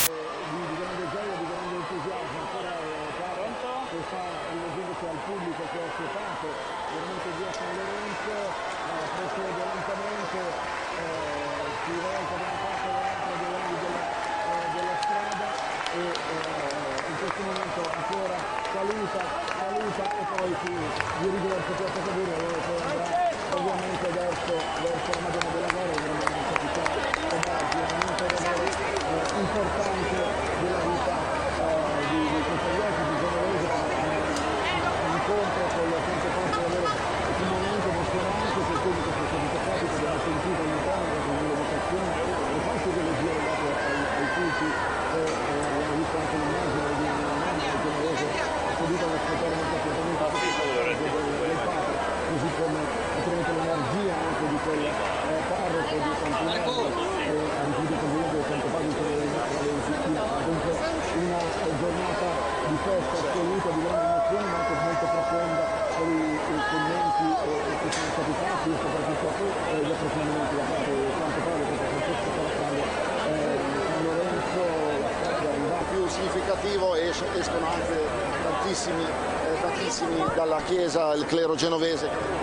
di grande gioia, di grande entusiasmo, ancora Caro, che sta rivolgendosi al pubblico che è aspettato veramente via San Lorenzo, procede lentamente, si volta da una parte all'altra dei lati della strada e in questo momento ancora saluta e poi si dirige verso Piazza Cavour e poi andrà ovviamente verso la Madonna della Gloria, che è una capitale veramente importante della vita di questa diocesi di Genovese, un incontro con le tante cose da loro, un momento emozionante per quelli che sono stati toccati, che abbiamo sentito all'interno con l'educazione, le false ideologie legate ai culti, e abbiamo visto anche l'immagine di una mamma genovese seduta ad ascoltare molto attentamente del Papa, così come naturalmente l'energia anche di quel parroco di Santinello, antico presidente del Santo Padre di Valentina. Dunque una giornata di festa assoluta, di grande emozione, ma anche molto profonda per i commenti che sono stati fatti e soprattutto gli approfondimenti da parte del Santo Padre, perché Francesco Caracalla, San Lorenzo, la strada è arrivata. Più significativo escono anche tantissimi dalla chiesa, il clero genovese.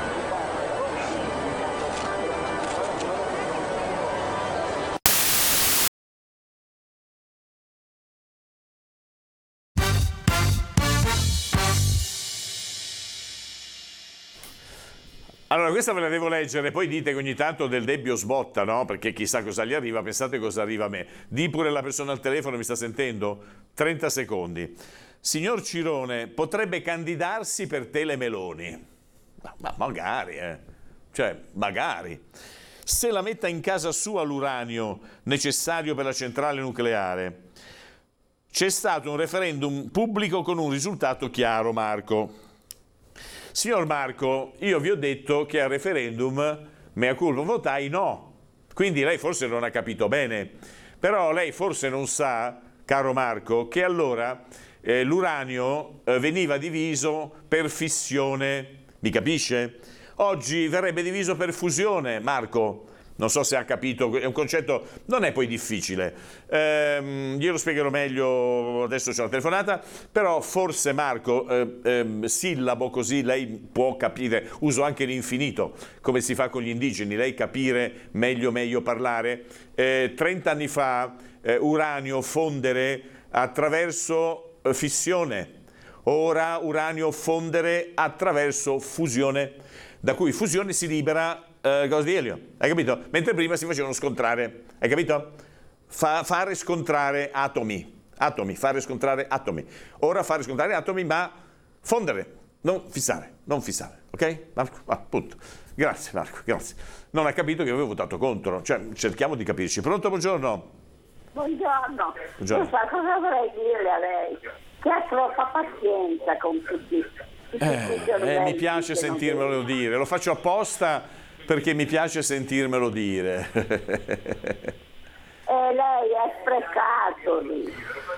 Allora, questa ve la devo leggere, poi dite che ogni tanto del Debbio sbotta, no? Perché chissà cosa gli arriva, pensate cosa arriva a me. Di pure la persona al telefono, mi sta sentendo? 30 secondi. Signor Cirone, potrebbe candidarsi per Tele Meloni? Ma magari, Cioè, magari. Se la metta in casa sua l'uranio necessario per la centrale nucleare. C'è stato un referendum pubblico con un risultato chiaro, Marco. Signor Marco, io vi ho detto che al referendum, mea culpa, votai no. Quindi lei forse non ha capito bene. Però lei forse non sa, caro Marco, che allora l'uranio veniva diviso per fissione. Mi capisce? Oggi verrebbe diviso per fusione, Marco. Non so se ha capito, è un concetto, non è poi difficile. Glielo spiegherò meglio, adesso c'è una telefonata, però forse Marco, sillabo così lei può capire, uso anche l'infinito, come si fa con gli indigeni, lei capire meglio parlare. 30 anni fa uranio fondere attraverso fissione, ora uranio fondere attraverso fusione, da cui fusione si libera gas di elio, hai capito? Mentre prima si facevano scontrare, hai capito? Fare scontrare atomi, fare scontrare atomi. Ora fare scontrare atomi, ma fondere, non fissare, ok? Marco, appunto. Grazie Marco, grazie. Non ha capito che avevo votato contro, cioè cerchiamo di capirci. Pronto, buongiorno? Buongiorno. Buongiorno. Non so cosa vorrei dire a lei, che ha troppa pazienza con tutti mi piace sentirmelo dire, lo faccio apposta perché mi piace sentirmelo dire. Lei è sprecato lì,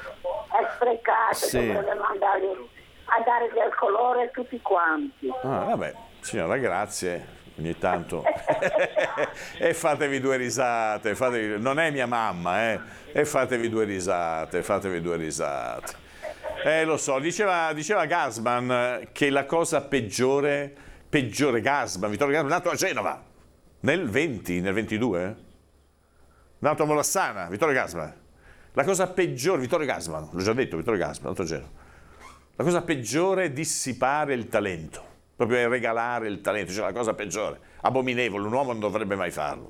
Sì. dovrebbe mandarli a dare del colore a tutti quanti. Vabbè, signora, grazie, ogni tanto. E fatevi due risate, non è mia mamma, e fatevi due risate. Lo so, diceva Gassman che la cosa peggiore Gassman, Vittorio Gassman, nato a Genova nel 22, nato a Molassana, Vittorio Gassman. La cosa peggiore, Vittorio Gassman, l'ho già detto, Vittorio Gassman, nato a Genova. La cosa peggiore è dissipare il talento, proprio regalare il talento, cioè la cosa peggiore, abominevole, un uomo non dovrebbe mai farlo.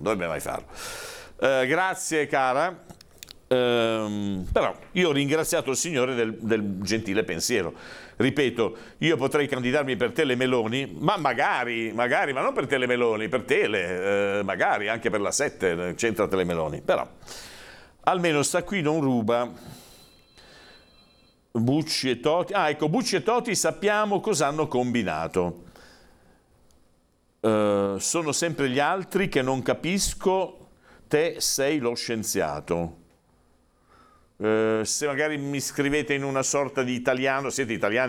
Grazie cara. Però io ho ringraziato il Signore del gentile pensiero. Ripeto, io potrei candidarmi per Tele Meloni, ma magari, ma non per Tele Meloni, per Tele, magari anche per la 7, c'entra Tele Meloni, però almeno sta qui non ruba. Bucci e Toti, ecco, Bucci e Toti sappiamo cosa hanno combinato. Sono sempre gli altri che non capisco, te sei lo scienziato. Se magari mi scrivete in una sorta di italiano, siete italiani?